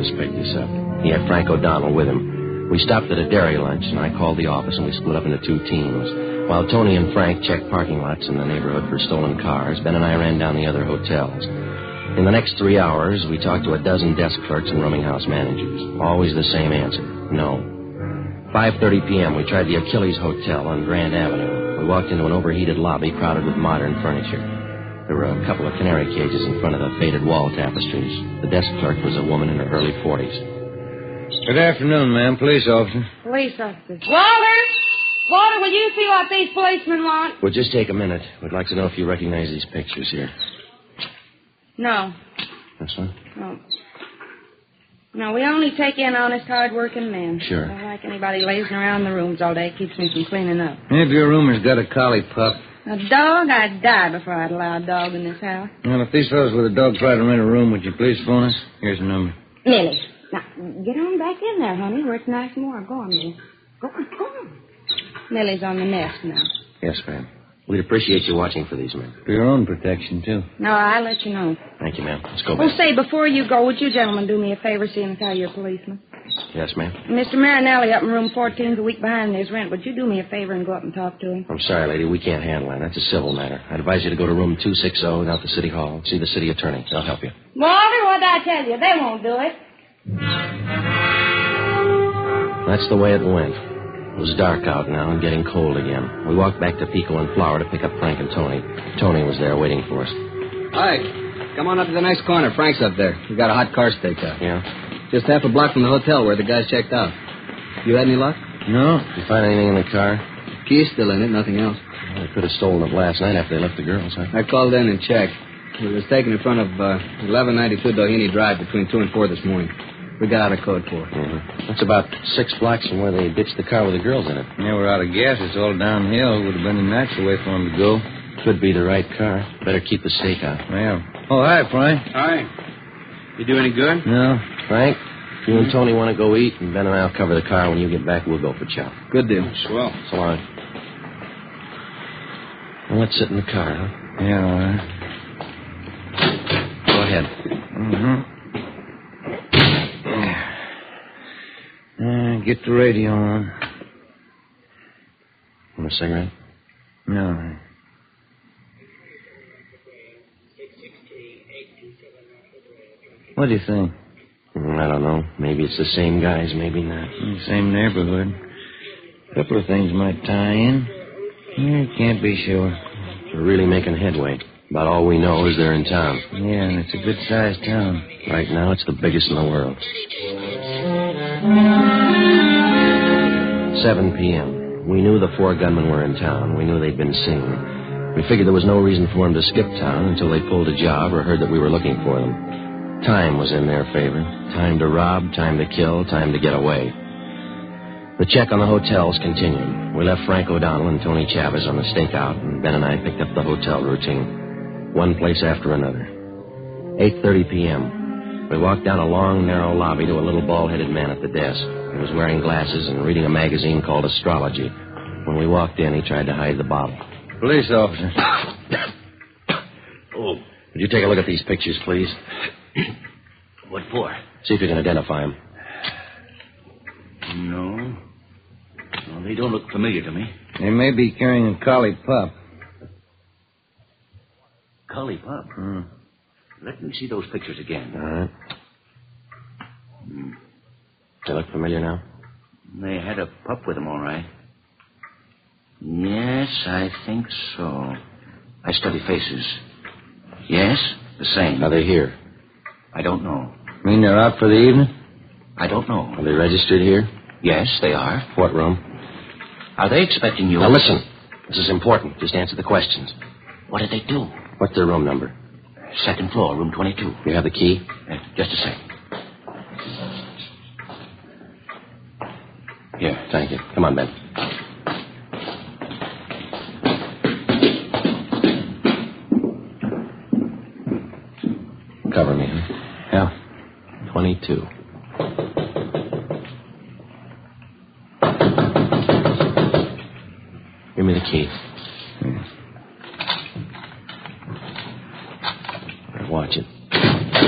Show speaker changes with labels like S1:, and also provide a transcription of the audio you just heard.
S1: Chavis picked us up. He had Frank O'Donnell with him. We stopped at a dairy lunch, and I called the office, and we split up into two teams. While Tony and Frank checked parking lots in the neighborhood for stolen cars, Ben and I ran down the other hotels. In the next 3 hours, we talked to a dozen desk clerks and rooming house managers. Always the same answer, no. 5:30 p.m., we tried the Achilles Hotel on Grand Avenue. We walked into an overheated lobby crowded with modern furniture. There were a couple of canary cages in front of the faded wall tapestries. The desk clerk was a woman in her early 40s.
S2: Good afternoon, ma'am. Police officer.
S3: Police officer. Walter! Walter, will you see what these policemen want?
S1: Well, just take a minute. We'd like to know if you recognize these pictures here.
S3: No.
S1: This one?
S3: No. No, we only take in honest, hard-working men.
S1: Sure.
S3: I don't like anybody lazing around the rooms all day. Keeps me from cleaning up.
S2: If your room has got a collie pup.
S3: A dog? I'd die before I'd allow a dog in this house.
S2: Well, if these fellows with a dog try to rent a room, would you please phone us? Here's the number.
S3: Millie. Now, get on back in there, honey, where it's nice and warm. Go on, Millie. Go on. Millie's on the nest now.
S1: Yes, ma'am. We'd appreciate you watching for these men.
S2: For your own protection, too.
S3: No, I'll let you know.
S1: Thank you, ma'am. Let's go
S3: Oh,
S1: back.
S3: say, before you go, would you gentlemen do me a favor seeing as how you're policemen?
S1: Yes, ma'am.
S3: Mr. Marinelli up in room 14 is a week behind in his rent. Would you do me a favor and go up and talk to him?
S1: I'm sorry, lady. We can't handle that. That's a civil matter. I'd advise you to go to room 260 out to City Hall. See the city attorney. They'll help you.
S3: Walter, what'd I tell you? They won't do it.
S1: That's the way it went. It was dark out now and getting cold again. We walked back to Pico and Flower to pick up Frank and Tony. Tony was there waiting for us.
S4: Hi. Come on up to the next corner. Frank's up there. We got a hot car staked out.
S1: Yeah?
S4: Just half a block from the hotel where the guys checked out. You had any luck?
S2: No.
S1: Did you find anything in the car?
S4: Key's still in it, nothing else.
S1: Well, they could have stolen it last night after they left the girls, huh?
S4: I called in and checked. It was taken in front of 1192 Doheny Drive between 2 and 4 this morning. We got out a code for it.
S1: Mm-hmm. That's about 6 blocks from where they ditched the car with the girls in it.
S2: Yeah, we're out of gas. It's all downhill. Would have been the natural way for them to go.
S1: Could be the right car. Better keep the stake out.
S2: Well. Oh, hi, Frank.
S5: Hi. You do any good?
S2: No.
S1: Frank, you and Tony want to go eat, and Ben and I'll cover the car. When you get back, we'll go for chow.
S4: Good deal.
S5: Swell.
S1: So long. Well, let's sit in the car, huh?
S2: Yeah, all right.
S1: Go ahead.
S2: Mm-hmm. Get the radio on.
S1: Want a cigarette?
S2: No. What do you think?
S1: I don't know. Maybe it's the same guys, maybe not.
S2: Same neighborhood. A couple of things might tie in. Yeah, can't be sure.
S1: We're really making headway. About all we know is they're in town.
S2: Yeah, and it's a good-sized town.
S1: Right now, it's the biggest in the world. 7 p.m. We knew the 4 gunmen were in town. We knew they'd been seen. We figured there was no reason for them to skip town until they pulled a job or heard that we were looking for them. Time was in their favor. Time to rob, time to kill, time to get away. The check on the hotels continued. We left Frank O'Donnell and Tony Chavis on the stakeout, and Ben and I picked up the hotel routine. One place after another. 8:30 p.m. We walked down a long, narrow lobby to a little bald-headed man at the desk. He was wearing glasses and reading a magazine called Astrology. When we walked in, he tried to hide the bottle.
S2: Police officer.
S1: Oh. Would you take a look at these pictures, please?
S5: What for?
S1: See if you can identify them.
S5: No. Well, they don't look familiar to me.
S2: They may be carrying a collie pup.
S5: Collie pup? Let me see those pictures again.
S1: All right. They look familiar now?
S5: They had a pup with them, all right. Yes, I think so. I study faces. Yes, the same.
S1: Are they here?
S5: I don't know.
S2: Mean they're out for the evening?
S5: I don't know.
S1: Are they registered here?
S5: Yes, they are.
S1: What room?
S5: Are they expecting you?
S1: Now, listen. This is important. Just answer the questions.
S5: What did they do?
S1: What's their room number?
S5: 2nd floor, room 22.
S1: You have the key?
S5: Just a sec.
S1: Here, thank you. Come on, Ben. Cover me, huh?
S2: Yeah.
S1: 22. Give me the key.